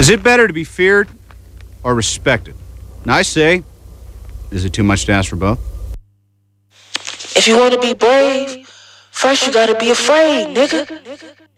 Is it better to be feared or respected? And I say, is it too much to ask for both? If you want to be brave, first you gotta be afraid, nigga.